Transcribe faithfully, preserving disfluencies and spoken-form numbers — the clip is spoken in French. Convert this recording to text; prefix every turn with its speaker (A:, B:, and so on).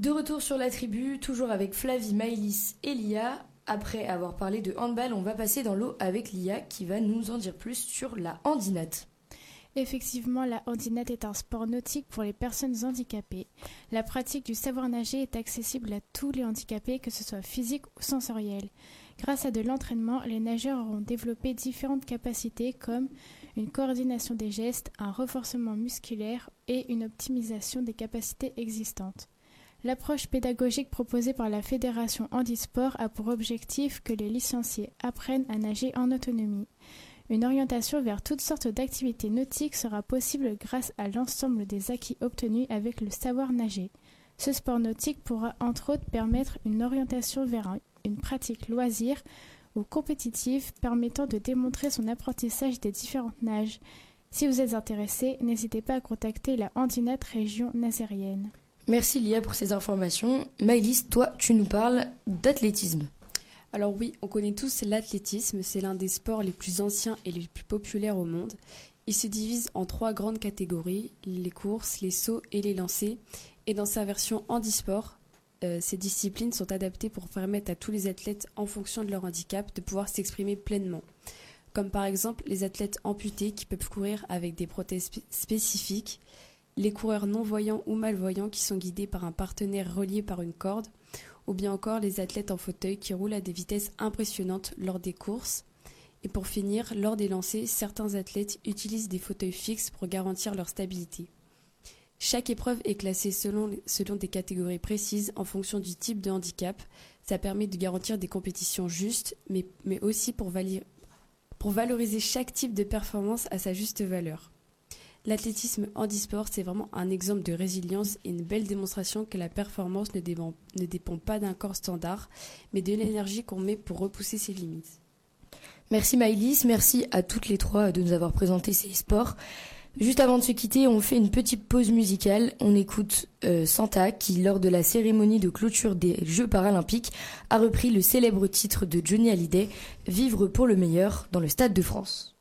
A: De retour sur la tribu, toujours avec Flavie, Maëlys et Lia. Après avoir parlé de handball, on va passer dans l'eau avec Lia qui va nous en dire plus sur la handinate.
B: Effectivement, la handinate est un sport nautique pour les personnes handicapées. La pratique du savoir nager est accessible à tous les handicapés, que ce soit physique ou sensoriel. Grâce à de l'entraînement, les nageurs auront développé différentes capacités comme une coordination des gestes, un renforcement musculaire et une optimisation des capacités existantes. L'approche pédagogique proposée par la Fédération Handisport a pour objectif que les licenciés apprennent à nager en autonomie. Une orientation vers toutes sortes d'activités nautiques sera possible grâce à l'ensemble des acquis obtenus avec le savoir nager. Ce sport nautique pourra entre autres permettre une orientation vers un, une pratique loisir ou compétitive permettant de démontrer son apprentissage des différentes nages. Si vous êtes intéressé, n'hésitez pas à contacter la Handinate région nazérienne.
A: Merci Lia pour ces informations. Maëlys, toi, tu nous parles d'athlétisme.
C: Alors oui, on connaît tous l'athlétisme, c'est l'un des sports les plus anciens et les plus populaires au monde. Il se divise en trois grandes catégories, les courses, les sauts et les lancers. Et dans sa version handisport, euh, ces disciplines sont adaptées pour permettre à tous les athlètes, en fonction de leur handicap, de pouvoir s'exprimer pleinement. Comme par exemple les athlètes amputés qui peuvent courir avec des prothèses spé- spécifiques, les coureurs non-voyants ou malvoyants qui sont guidés par un partenaire relié par une corde, ou bien encore les athlètes en fauteuil qui roulent à des vitesses impressionnantes lors des courses. Et pour finir, lors des lancers, certains athlètes utilisent des fauteuils fixes pour garantir leur stabilité. Chaque épreuve est classée selon, selon des catégories précises en fonction du type de handicap. Ça permet de garantir des compétitions justes, mais, mais aussi pour, vali- pour valoriser chaque type de performance à sa juste valeur. L'athlétisme handisport, c'est vraiment un exemple de résilience et une belle démonstration que la performance ne dépend, ne dépend pas d'un corps standard, mais de l'énergie qu'on met pour repousser ses limites.
A: Merci Maëlys, merci à toutes les trois de nous avoir présenté ces sports. Juste avant de se quitter, on fait une petite pause musicale. On écoute euh, Santa qui, lors de la cérémonie de clôture des Jeux paralympiques, a repris le célèbre titre de Johnny Hallyday, Vivre pour le meilleur, dans le Stade de France.